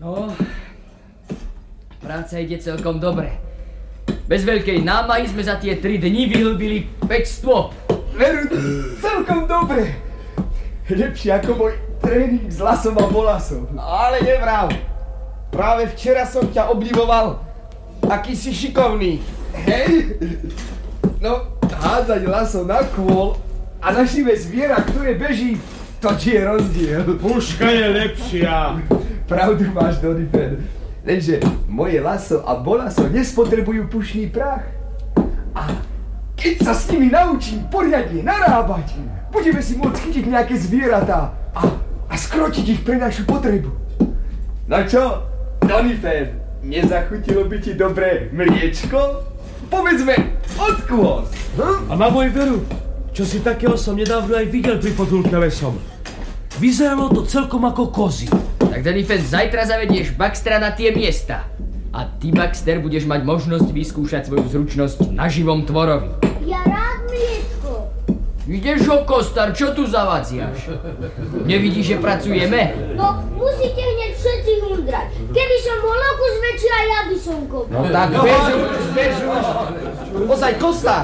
No, práca ide celkom dobre. Bez veľkej námahy sme za tie 3 dni vyhlbili 5 stôp. Veru, celkom dobre. Lepšie ako môj tréning s Lasom a Bolasom. Ale nevrav. Práve včera som ťa obdivoval. Aký si šikovný. Hej? No, hádzať Lasom na kôl a na šivé zviera, ktoré beží, to je rozdiel. Puška je lepšia. Pravdu máš, Donifer. Lenže moje Laso a Bolaso nespotrebujú pušný prach. A keď sa s nimi naučím poriadne narábať, budeme si môcť chytiť nejaké zvieratá a skrotiť ich pre našu potrebu. No čo, Donifer, nezachutilo by ti dobré mliečko? Povedzme, odkôs. A na môj veru, čo si takého som nedávno aj videl pri potulke lesom. Vyzeralo to celkom ako kozy. Tak Donifer, zajtra zavedieš Baxtera na tie miesta. A ty, Baxter, budeš mať možnosť vyskúšať svoju zručnosť na živom tvorovi. Ja rád mliečko. Ideš ho, Kostar, čo tu zavadziaš? Nevidíš, že pracujeme? No, musíte hneď všetci hundrať. Keby som bol kus väčší, aj ja by som kopal. No tak bež už. Ozaj, Kostar.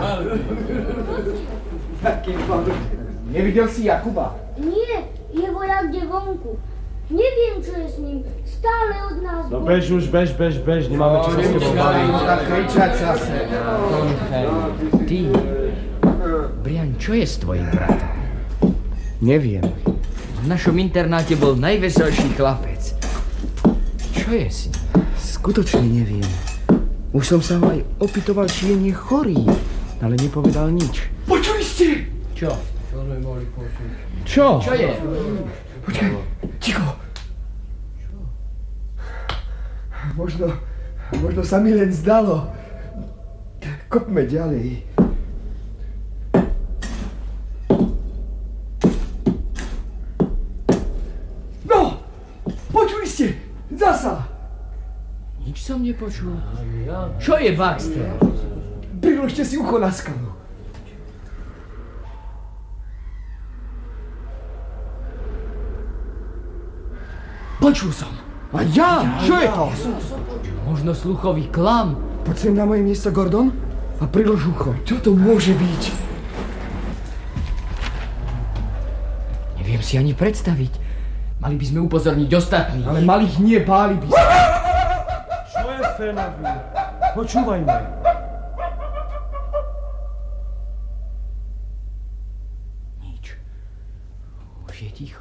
Taký chlap. Nevidel si Jakuba? Nie, je vojak kde vonku. Neviem, čo je s ním. Stále od nás No bež už, bež, nemáme čo sa s tebou baviť. Tak kričať zase. Ty, Brian, čo je s tvojim bratom? Neviem. V našom internáte bol najveselší chlapec. Čo je s ním? Skutočne neviem. Už som sa ho aj opýtoval, či je chorý, ale nepovedal nič. Počuli ste? Čo? Čo? Čo je? Počkaj, ticho. Možno sa mi len zdalo. Kopme ďalej. No! Počuli ste? Zasa! Nič som nepočul. Čo je, Baxter? Priložte si ucho na skalu. Počul som. A ja? Čo je to? Možno sluchový klam. Poď sem na moje miesto, Gordon, a prilož ucho. Čo to môže byť? Neviem si ani predstaviť. Mali by sme upozorniť ostatných. Ale malých nie, páli by sa. Čo je, Fénovi? Počúvajme. Nič. Už je ticho.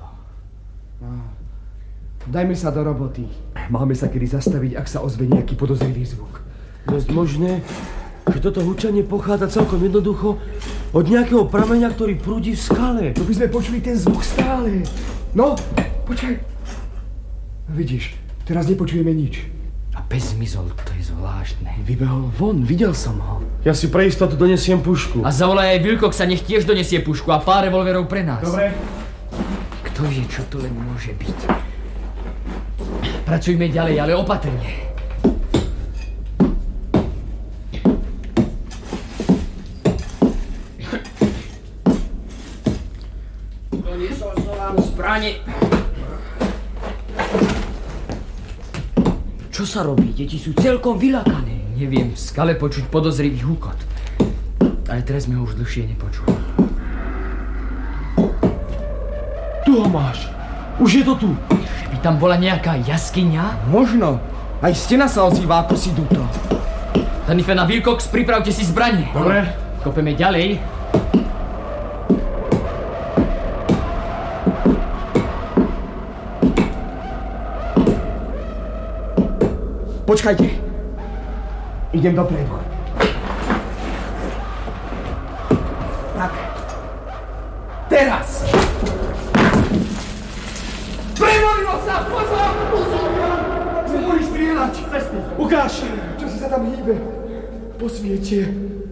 Dajme sa do roboty. Máme sa kedy zastaviť, ak sa ozve nejaký podozrivý zvuk. Dosť možné, že toto hučanie pochádza celkom jednoducho od nejakého prameňa, ktorý prúdi v skale. To by sme počuli ten zvuk stále. No, počkaj. Vidíš, teraz nepočujeme nič. A bez zmizol, to je zvláštne. Vybehol von, videl som ho. Ja si pre istotu donesiem pušku. A zavolaj aj Wilcoxa, nech tiež donesie pušku a pár revolverov pre nás. Dobre. Kto vie, čo to len môže byť? Pracujme ďalej, ale opatrne. Doniesol som vám zbrane. Čo sa robí? Deti sú celkom vylakané. Neviem, v skale počuť podozrivý hukot. Ale teraz sme ho už dlhšie nepočuli. Tu ho máš. Už je to tu. By tam bola nejaká jaskyňa? Možno. Aj stena sa ozýva ako si duto. Donifer a Wilcox, pripravte si zbranie. Dobre. Kopeme ďalej. Počkajte. Idem dopredu. Tak. Teraz. Prevolilo sa! Pozor! Mohli strieľať. Ukáž. Čo si sa tam hýbe? Po sviete.